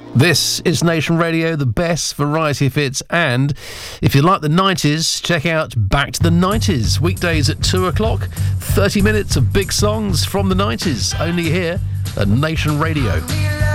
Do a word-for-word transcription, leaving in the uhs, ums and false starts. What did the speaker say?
This is Nation Radio, the best variety of hits, and if you like the nineties, check out Back to the nineties, weekdays at two o'clock, thirty minutes of big songs from the nineties, only here at Nation Radio.